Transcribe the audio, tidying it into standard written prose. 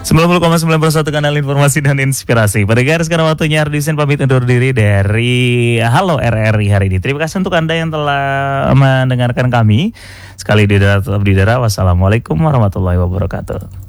90,9% kanal informasi dan inspirasi. Pada garis sekarang waktunya Ardisen pamit undur diri dari Halo RRI hari ini. Terima kasih untuk Anda yang telah mendengarkan kami. Sekali di darat, tetap di darat. Wassalamualaikum warahmatullahi wabarakatuh.